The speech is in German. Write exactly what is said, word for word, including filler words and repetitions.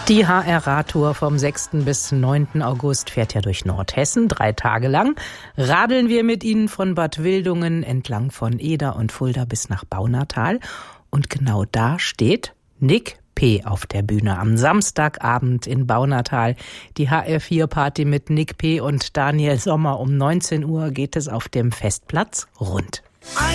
Die H R-Radtour vom sechsten bis neunten August fährt ja durch Nordhessen, drei Tage lang. Radeln wir mit Ihnen von Bad Wildungen entlang von Eder und Fulda bis nach Baunatal. Und genau da steht Nick P. auf der Bühne am Samstagabend in Baunatal. Die H R vier Party mit Nick P. und Daniel Sommer. Um neunzehn Uhr geht es auf dem Festplatz rund.